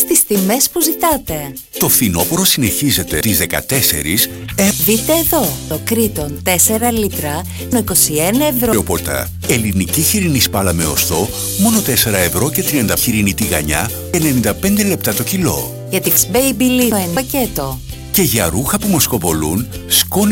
στις τιμές που ζητάτε. Το φθινόπωρο συνεχίζεται τις 14. Δείτε εδώ, το Κρήτον 4 λίτρα με 21 ευρώ. Πόρτα. Ελληνική χοιρινή σπάλα με οστό, μόνο 4 ευρώ και 30. Χοιρινή τηγανιά, 95 λεπτά το κιλό. Για τις Baby Lift πακέτο. Και για ρούχα που μοσκοπολούν, σκόνη